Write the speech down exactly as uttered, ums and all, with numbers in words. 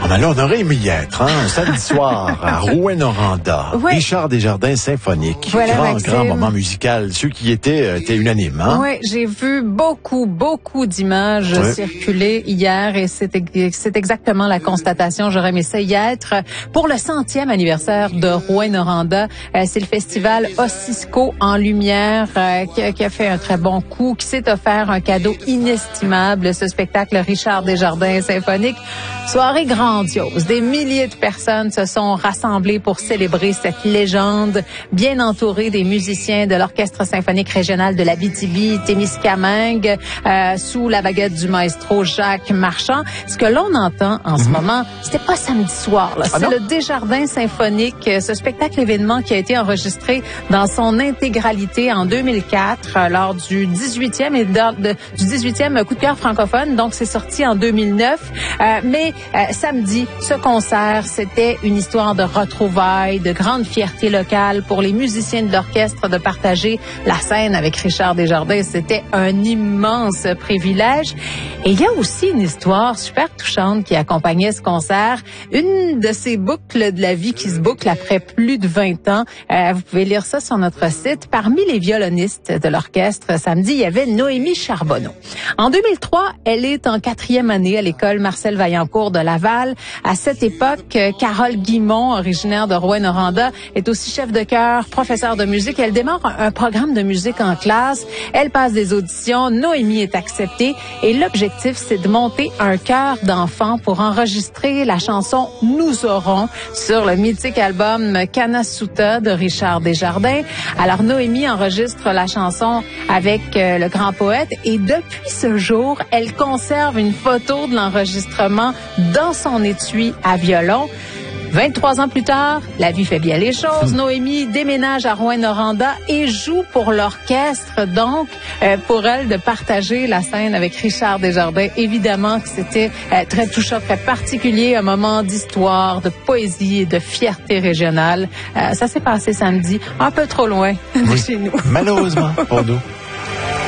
ben là, on aurait aimé y être, hein, samedi soir, à Rouyn-Noranda. Oui. Richard Desjardins symphonique. Voilà, grand, Maxime. grand moment musical. Ceux qui étaient, euh, étaient unanimes, hein? Oui, j'ai vu beaucoup, beaucoup d'images Ouais. circuler hier et c'est, c'est exactement la constatation. J'aurais aimé ça y être. Pour le centième anniversaire de Rouyn-Noranda, euh, c'est le festival Ossisco en lumière euh, qui, a, qui a fait un très bon coup, qui s'est offert un cadeau inestimable, ce spectacle Richard Desjardins symphonique. Soirée grandiose. Des milliers de personnes se sont rassemblées pour célébrer cette légende, bien entourée des musiciens de l'Orchestre symphonique régional de l'Abitibi-Témiscamingue, euh, sous la baguette du maestro Jacques Marchand. Ce que l'on entend en ce mm-hmm. moment, c'était pas samedi soir, là. Ah c'est non? le Desjardins symphonique, ce spectacle événement qui a été enregistré dans son intégralité en deux mille quatre euh, lors du dix-huitième et de, de, du dix-huitième coup de cœur francophone. Donc c'est sorti en deux mille neuf. Euh, mais euh, samedi, ce concert, c'était une histoire de retrouvailles, de grande fierté locale pour les musiciens de l'orchestre de partager la scène avec Richard Desjardins. C'était un immense privilège. Et il y a aussi une histoire super touchante qui accompagnait ce concert. Une de ces boucles de la vie qui se boucle après plus de vingt ans. Euh, vous pouvez lire ça sur notre site. Parmi les violonistes de l'orchestre, samedi, il y avait Noémie Charbonneau. En deux mille trois, elle est en quatrième année à l'école Marcel Vaillancourt de Laval. À cette époque, Carole Guimont, originaire de Rouyn-Noranda, est aussi chef de chœur, professeur de musique. Elle démarre un programme de musique en classe. Elle passe des auditions. Noémie est acceptée. Et l'objectif, c'est de monter un chœur d'enfants pour enregistrer la chanson « Nous aurons » sur le mythique album Kanasuta de Richard Desjardins. Alors, Noémie enregistre la chanson avec euh, le grand poète et depuis ce jour, elle conserve une photo de l'enregistrement dans son étui à violon. vingt-trois ans plus tard, la vie fait bien les choses. Noémie déménage à Rouyn-Noranda et joue pour l'orchestre. Donc, euh, pour elle, de partager la scène avec Richard Desjardins, évidemment que c'était euh, très touchant, très particulier, un moment d'histoire, de poésie et de fierté régionale. Euh, ça s'est passé samedi, un peu trop loin de oui. chez nous. Malheureusement pour nous.